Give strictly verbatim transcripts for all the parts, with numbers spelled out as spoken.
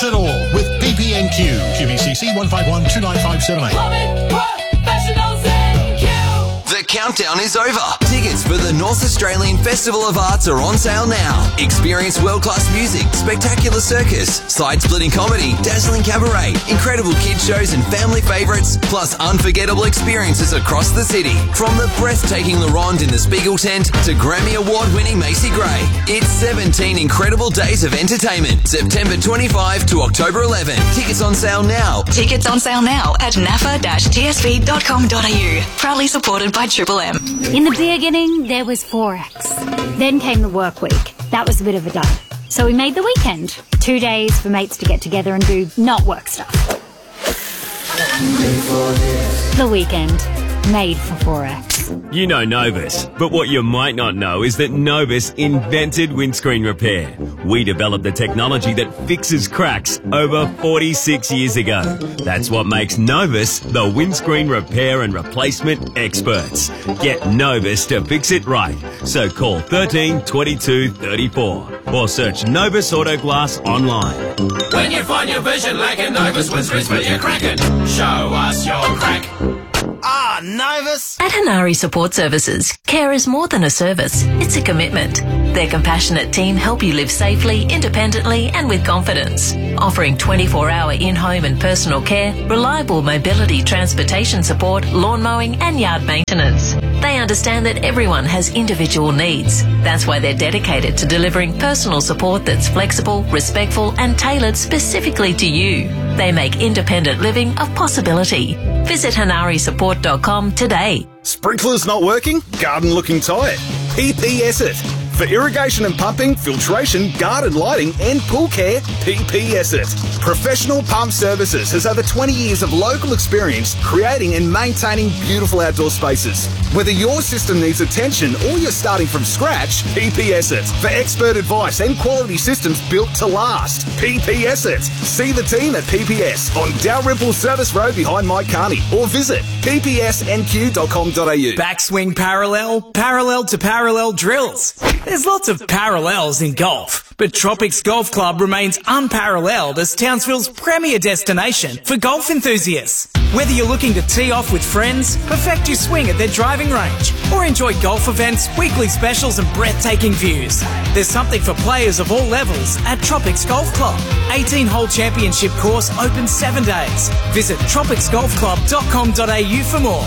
it all with P P N Q. Q B C C one five one two nine five seven eight. Plumbing professionals N Q. The countdown is over. Tickets for the North Australian Festival of Arts are on sale now. Experience world-class music, spectacular circus, side-splitting comedy, dazzling cabaret, incredible kids shows and family favourites, plus unforgettable experiences across the city. From the breathtaking La Ronde in the Spiegel tent to Grammy Award-winning Macy Gray. It's seventeen incredible days of entertainment. September twenty-fifth to October eleventh. Tickets on sale now. Tickets on sale now at n a f a dash t s v dot com dot a u. Proudly supported by Triple M. In the beginning, there was Forex. Then came the work week. That was a bit of a dud. So we made the weekend. Two days for mates to get together and do not work stuff. The weekend. Made for Forex. You know Novus, but what you might not know is that Novus invented windscreen repair. We developed the technology that fixes cracks over forty-six years ago. That's what makes Novus the windscreen repair and replacement experts. Get Novus to fix it right. So call thirteen twenty-two thirty-four or search Novus Auto Glass online. When you find your vision like a Novus windscreens but you're cracking, show us your crack. Ah, Novus! At Hanari Support Services, care is more than a service, it's a commitment. Their compassionate team help you live safely, independently and with confidence. Offering twenty-four hour in-home and personal care, reliable mobility transportation support, lawn mowing and yard maintenance. They understand that everyone has individual needs. That's why they're dedicated to delivering personal support that's flexible, respectful and tailored specifically to you. They make independent living a possibility. Visit hanari support dot com today. Sprinklers not working? Garden looking tired? P P S it. For irrigation and pumping, filtration, garden lighting and pool care, P P S it. Professional Pump Services has over twenty years of local experience creating and maintaining beautiful outdoor spaces. Whether your system needs attention or you're starting from scratch, P P S it. For expert advice and quality systems built to last, P P S it. See the team at P P S on Dalrymple Service Road behind Mike Carney or visit p p s n q dot com dot a u. Backswing parallel, parallel to parallel drills. There's lots of parallels in golf, but Tropics Golf Club remains unparalleled as Townsville's premier destination for golf enthusiasts. Whether you're looking to tee off with friends, perfect your swing at their driving range, or enjoy golf events, weekly specials and breathtaking views, there's something for players of all levels at Tropics Golf Club. eighteen hole championship course open seven days. Visit tropics golf club dot com dot a u for more.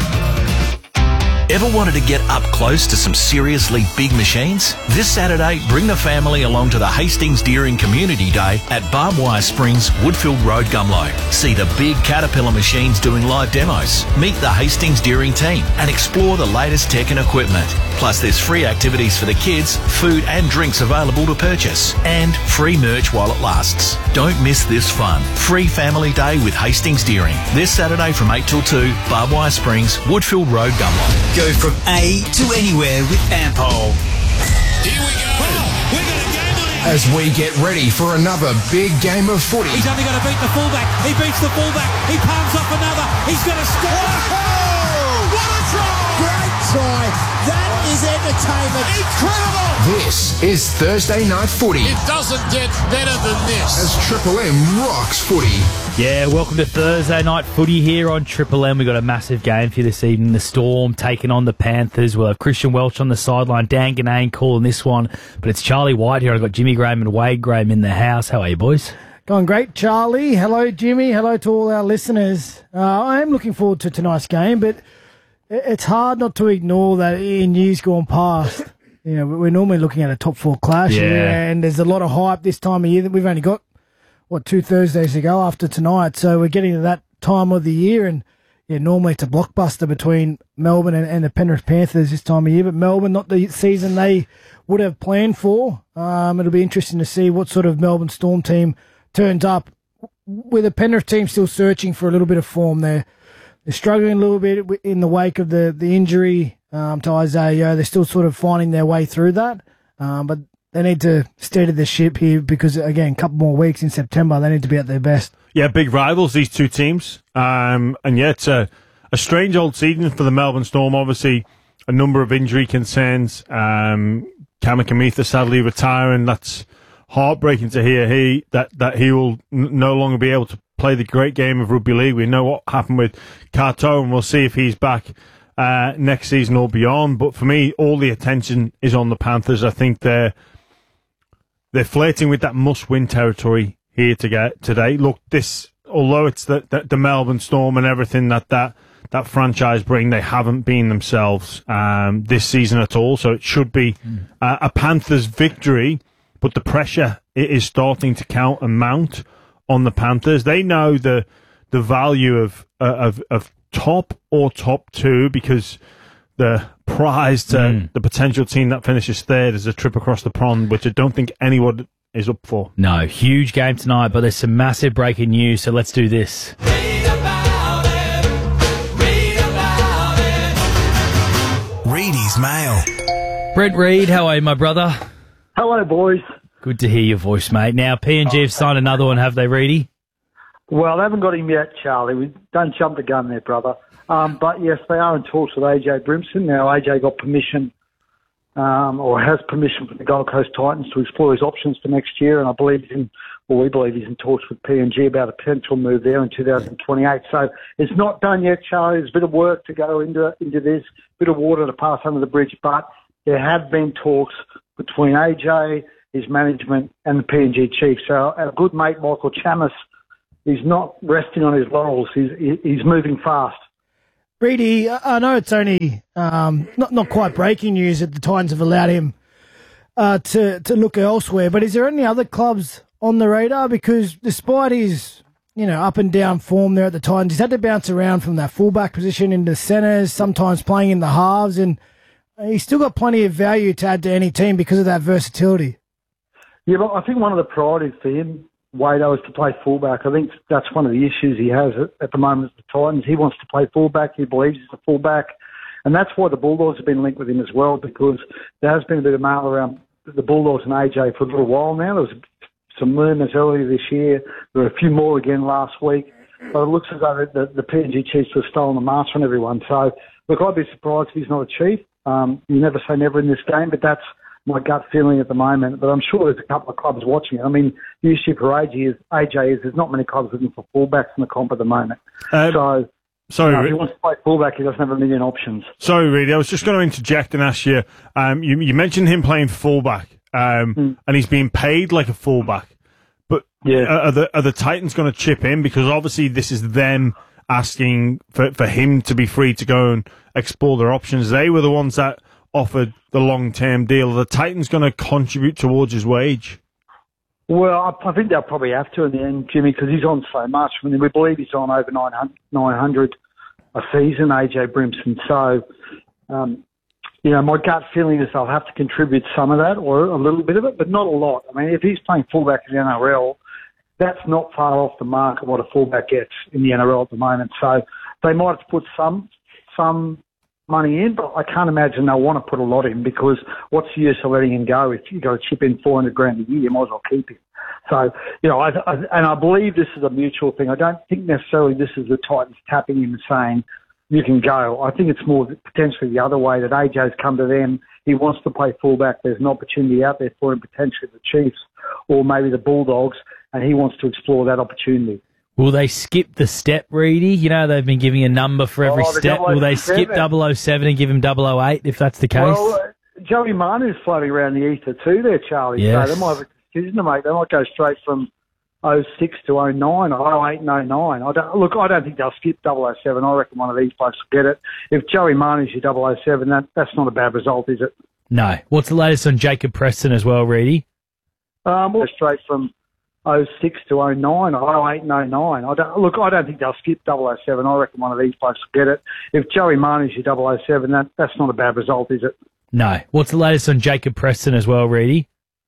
Ever wanted to get up close to some seriously big machines? This Saturday, bring the family along to the Hastings Deering Community Day at Barbed Wire Springs, Woodfield Road, Gumlow. See the big Caterpillar machines doing live demos. Meet the Hastings Deering team and explore the latest tech and equipment. Plus, there's free activities for the kids, food and drinks available to purchase, and free merch while it lasts. Don't miss this fun. Free Family Day with Hastings Deering. This Saturday from eight till two, Barbed Wire Springs, Woodfield Road, Gumlow. Go from A to anywhere with Ampol. Here we go. We're going to game on it. As we get ready for another big game of footy. He's only got to beat the fullback. He beats the fullback. He palms off another. He's going to score. Oh, what a try! Great try. That is entertainment. Incredible! This is Thursday Night Footy. It doesn't get better than this. As Triple M rocks footy. Yeah, welcome to Thursday Night Footy here on Triple M. We've got a massive game for you this evening. The Storm taking on the Panthers. We'll have Christian Welch on the sideline, Dan Ganane calling this one. But it's Charlie White here. I've got Jimmy Graham and Wade Graham in the house. How are you, boys? Going great, Charlie. Hello, Jimmy. Hello to all our listeners. Uh, I am looking forward to tonight's game, but it's hard not to ignore that in years gone past. You know, we're normally looking at a top four clash, Yeah. here, and there's a lot of hype this time of year that we've only got, what, two Thursdays to go after tonight. So we're getting to that time of the year, and yeah, normally it's a blockbuster between Melbourne and, and the Penrith Panthers this time of year, but Melbourne, not the season they would have planned for. Um, it'll be interesting to see what sort of Melbourne Storm team turns up, with the Penrith team still searching for a little bit of form there. They're struggling a little bit in the wake of the, the injury um, to Isaiah Yeo. They're still sort of finding their way through that, um, but they need to steady the ship here because, again, a couple more weeks in September, they need to be at their best. Yeah, big rivals, these two teams. Um, and yeah, it's a, a strange old season for the Melbourne Storm. Obviously, a number of injury concerns. Um, Kamikamitha sadly retiring. That's heartbreaking to hear he that, that he will n- no longer be able to play the great game of rugby league. We know what happened with Carto, and we'll see if he's back uh, next season or beyond. But for me, all the attention is on the Panthers. I think they're they're flirting with that must-win territory here to get today. Look, this although it's the, the, the Melbourne Storm and everything that that. that franchise bring, they haven't been themselves um, this season at all. So it should be mm. uh, a Panthers victory, but the pressure it is starting to count and mount on the Panthers. They know the the value of uh, of, of top or top two, because the prize to mm. the potential team that finishes third is a trip across the pond, which I don't think anyone is up for. No, huge game tonight, but there's some massive breaking news, so let's do this. Reedy's Mail. Brent Reed, how are you, my brother? Hello, boys. Good to hear your voice, mate. Now, P N G have signed another one, have they, Reedy? Well, they haven't got him yet, Charlie. We don't jump the gun there, brother. Um, but, yes, they are in talks with A J Brimson. Now, A J got permission, um, or has permission from the Gold Coast Titans to explore his options for next year, and I believe he's in, well, we believe he's in talks with P N G about a potential move there in two thousand twenty-eight. So it's not done yet, Charlie. There's a bit of work to go into into this, a bit of water to pass under the bridge, but there have been talks between A J, his management, and the P N G chief. So our good mate, Michael Chammas, is not resting on his laurels. He's, he's moving fast. Reedy, I know it's only um, not not quite breaking news that the Titans have allowed him uh, to, to look elsewhere, but is there any other clubs on the radar? Because despite his, you know, up and down form there at the Titans, he's had to bounce around from that fullback position into centres, sometimes playing in the halves, and he's still got plenty of value to add to any team because of that versatility. Yeah, but I think one of the priorities for him, Wado, is to play fullback. I think that's one of the issues he has at, at the moment at the Titans. He wants to play fullback. He believes he's a fullback. And that's why the Bulldogs have been linked with him as well, because there has been a bit of mail around the Bulldogs and A J for a little while now. There was some rumours earlier this year. There were a few more again last week. But it looks as though the, the P N G chiefs have stolen the march from everyone. So, look, I'd be surprised if he's not a chief. Um, you never say never in this game, but that's my gut feeling at the moment. But I'm sure there's a couple of clubs watching it. I mean, the issue for A J is, A J is there's not many clubs looking for fullbacks in the comp at the moment. Um, so, sorry, you know, if he wants to play fullback, he doesn't have a million options. Sorry, Reedy, I was just going to interject and ask you, um, you, you mentioned him playing fullback, um, mm. and he's being paid like a fullback. But yeah. are, the, are the Titans going to chip in? Because obviously this is them asking for, for him to be free to go and explore their options. They were the ones that offered the long-term deal. Are the Titans going to contribute towards his wage? Well, I, I think they'll probably have to in the end, Jimmy, because he's on so much. I mean, we believe he's on over nine hundred a season, A J Brimson. So, um, you know, my gut feeling is they'll have to contribute some of that or a little bit of it, but not a lot. I mean, if he's playing fullback in the N R L, that's not far off the mark of what a fullback gets in the N R L at the moment. So they might have to put some some money in, but I can't imagine they'll want to put a lot in, because what's the use of letting him go? If you've got to chip in four hundred grand a year, you might as well keep him. So, you know, I, I, and I believe this is a mutual thing. I don't think necessarily this is the Titans tapping him and saying, you can go. I think it's more potentially the other way, that A J's come to them. He wants to play fullback. There's an opportunity out there for him, potentially the Chiefs or maybe the Bulldogs, and he wants to explore that opportunity. Will they skip the step, Reedy? You know, they've been giving a number for every oh, the step. Will they skip double oh seven and give him double oh eight if that's the case? Well, uh, Joey Manu's floating around the ether too there, Charlie. Yes. So they might have a decision to make. They might go straight from oh six to oh nine or oh eight and oh nine. I don't, look, I don't think they'll skip double oh seven. I reckon one of these blokes will get it. If Joey Manu's your double oh seven, that, that's not a bad result, is it? No. What's the latest on Jacob Preston as well, Reedy? Um, well, straight from oh six to oh nine or oh eight and oh nine. I don't, look, I don't think they'll skip double oh seven. I reckon one of these blokes will get it. If Joey Manu's your double oh seven, that, that's not a bad result, is it? No. What's the latest on Jacob Preston as well, Reedy?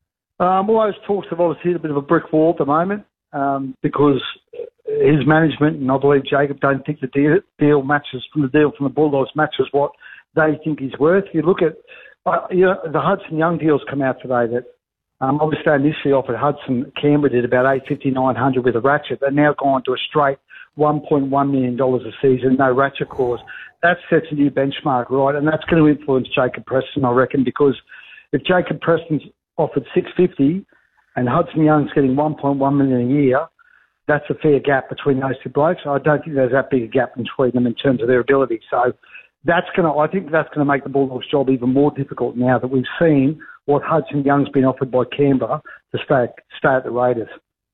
Um, well, those talks have obviously hit a bit of a brick wall at the moment, um, because his management, and I believe Jacob, don't think the deal, deal matches from the deal from the Bulldogs matches what they think he's worth. You look at, uh, you know, the Hudson Young deals come out today that Um, obviously, they initially offered Hudson, Canberra did about eight fifty, nine hundred with a ratchet. They're now gone to a straight one point one million dollars a season, no ratchet clause. That sets a new benchmark, right? And that's going to influence Jacob Preston, I reckon, because if Jacob Preston's offered six fifty and Hudson Young's getting one point one million a year, that's a fair gap between those two blokes. I don't think there's that big a gap between them in terms of their ability. So that's going to, I think that's going to make the Bulldogs' job even more difficult now that we've seen what Hudson Young's been offered by Canberra to stay, stay at the Raiders.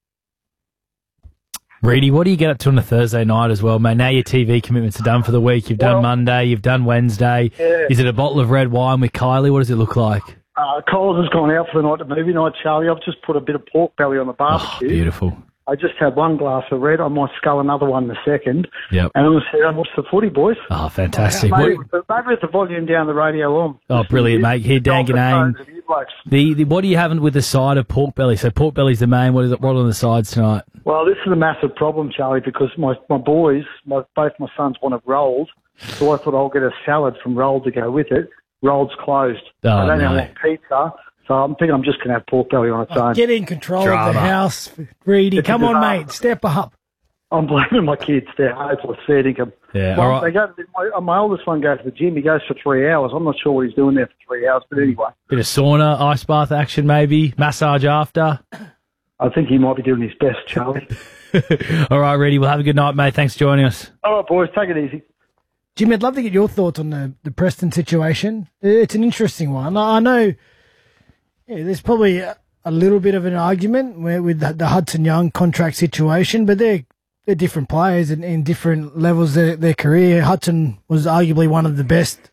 Reedy, what do you get up to on a Thursday night as well, mate? Now your T V commitments are done for the week. You've done Well, Monday, you've done Wednesday. Yeah. Is it a bottle of red wine with Kylie? What does it look like? Uh, Coles has gone out for the night to movie night, Charlie. I've just put a bit of pork belly on the barbecue. Oh, beautiful. I just had one glass of red. I might scull another one in a second. Yep. And I'm going to say, watch the footy, boys. Oh, fantastic. Maybe, What- maybe with the volume down, the radio on. oh, brilliant, mate. Here, Dan Ganane. The, the, what do you have with the side of pork belly? So pork belly's the main. What is it? What on the sides tonight? Well, this is a massive problem, Charlie, because my, my boys, my, both my sons wanted rolled, so I thought I'll get a salad from Rolled to go with it. Rolled's closed. Oh, I don't no. want pizza, so I'm thinking I'm just going to have pork belly on its own. Get in control of Drama. the house, Reedy. It's a Come on, disaster. mate. Step up. I'm blaming my kids. They're hopeless, fair dinkum. Yeah, Well, all right. they go to the, my, my oldest one goes to the gym. He goes for three hours. I'm not sure what he's doing there for three hours, but anyway. Bit of sauna, ice bath action maybe, massage after. I think he might be doing his best, Charlie. All right, Reedy, well, have a good night, mate. Thanks for joining us. All right, boys, take it easy. Jimmy, I'd love to get your thoughts on the, the Preston situation. It's an interesting one. I know yeah, there's probably a, a little bit of an argument where, with the, the Hudson Young contract situation, but they're, they're different players in, in different levels of their, their career. Hudson was arguably one of the best